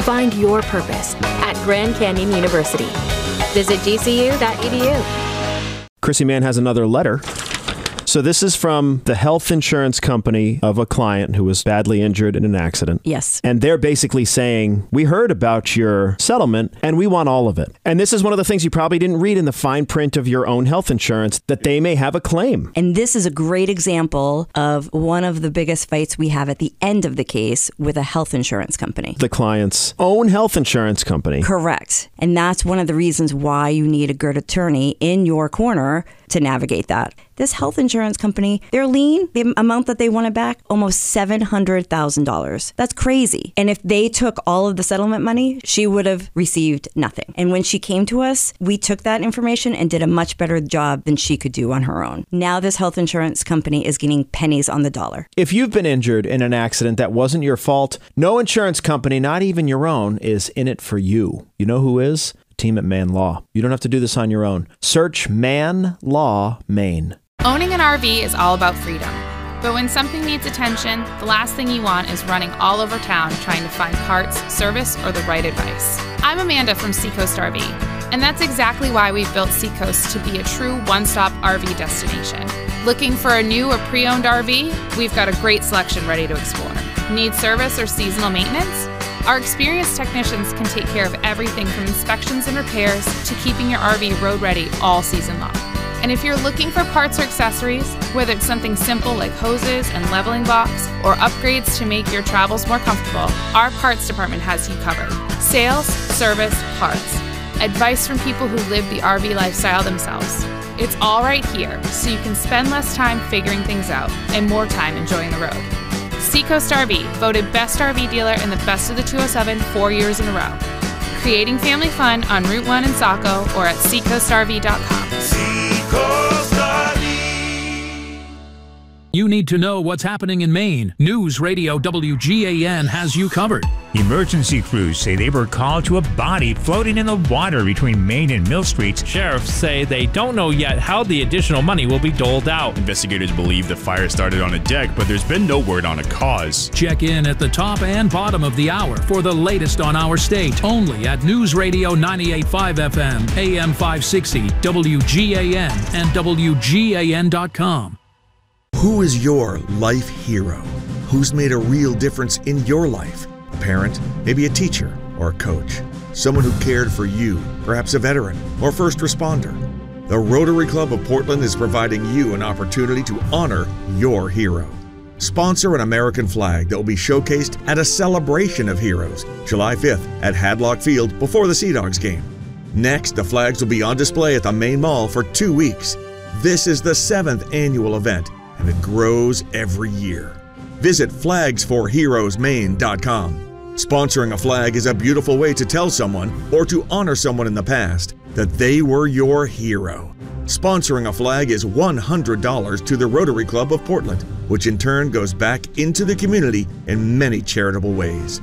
Find your purpose at Grand Canyon University. Visit gcu.edu. Chrissy Mann has another letter. So this is from the health insurance company of a client who was badly injured in an accident. Yes. And they're basically saying, we heard about your settlement and we want all of it. And this is one of the things you probably didn't read in the fine print of your own health insurance, that they may have a claim. And this is a great example of one of the biggest fights we have at the end of the case with a health insurance company. The client's own health insurance company. Correct. And that's one of the reasons why you need a good attorney in your corner to navigate that. This health insurance company, their lien, the amount that they wanted back, almost $700,000. That's crazy. And if they took all of the settlement money, she would have received nothing. And when she came to us, we took that information and did a much better job than she could do on her own. Now this health insurance company is getting pennies on the dollar. If you've been injured in an accident that wasn't your fault, no insurance company, not even your own, is in it for you. You know who is? Team at Mann Law. You don't have to do this on your own. Search Mann Law, Maine. Owning an RV is all about freedom. But when something needs attention, the last thing you want is running all over town trying to find parts, service, or the right advice. I'm Amanda from Seacoast RV, and that's exactly why we've built Seacoast to be a true one-stop RV destination. Looking for a new or pre-owned RV? We've got a great selection ready to explore. Need service or seasonal maintenance? Our experienced technicians can take care of everything from inspections and repairs to keeping your RV road ready all season long. And if you're looking for parts or accessories, whether it's something simple like hoses and leveling blocks or upgrades to make your travels more comfortable, our parts department has you covered. Sales, service, parts. Advice from people who live the RV lifestyle themselves. It's all right here, so you can spend less time figuring things out and more time enjoying the road. Seacoast RV, voted Best RV Dealer in the Best of the 207 4 years in a row. Creating family fun on Route 1 in Saco or at seacoastrv.com. Seacoast RV. You need to know what's happening in Maine. News Radio WGAN has you covered. Emergency crews say they were called to a body floating in the water between Main and Mill Streets. Sheriffs say they don't know yet how the additional money will be doled out. Investigators believe the fire started on a deck, but there's been no word on a cause. Check in at the top and bottom of the hour for the latest on our state. Only at News Radio 98.5 FM, AM 560, WGAN, and WGAN.com. Who is your life hero? Who's made a real difference in your life? A parent, maybe a teacher, or a coach. Someone who cared for you, perhaps a veteran or first responder. The Rotary Club of Portland is providing you an opportunity to honor your hero. Sponsor an American flag that will be showcased at a celebration of heroes, July 5th at Hadlock Field before the Sea Dogs game. Next, the flags will be on display at the Main Mall for 2 weeks. This is the 7th annual event, and it grows every year. Visit flagsforheroesmaine.com. Sponsoring a flag is a beautiful way to tell someone or to honor someone in the past that they were your hero. Sponsoring a flag is $100 to the Rotary Club of Portland, which in turn goes back into the community in many charitable ways.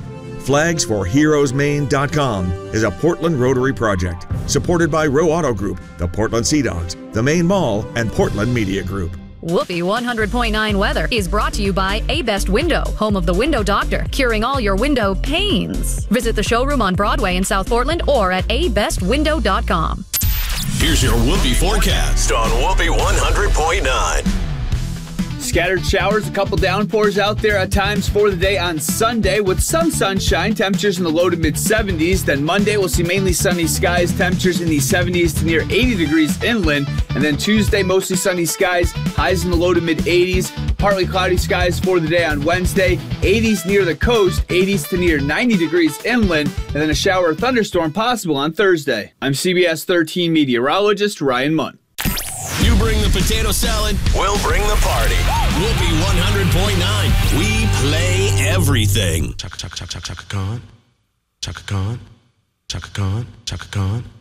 Flagsforheroesmaine.com is a Portland Rotary project supported by Row Auto Group, the Portland Sea Dogs, the Main Mall, and Portland Media Group. Whoopee 100.9 Weather is brought to you by A-Best Window, home of the Window Doctor, curing all your window pains. Visit the showroom on Broadway in South Portland or at abestwindow.com. Here's your Whoopee forecast on Whoopee 100.9. Scattered showers, a couple downpours out there at times for the day on Sunday with some sunshine, temperatures in the low to mid 70s. Then Monday we'll see mainly sunny skies, temperatures in the 70s to near 80 degrees inland. And then Tuesday, mostly sunny skies, highs in the low to mid 80s. Partly cloudy skies for the day on Wednesday, 80s near the coast, 80s to near 90 degrees inland, and then a shower or thunderstorm possible on Thursday. I'm CBS 13 meteorologist Ryan Munn. You bring the potato salad, we'll bring the party. Whoopee 100.9. We play everything. Chaka Khan. Chaka Khan. Chaka Khan. Chaka Khan.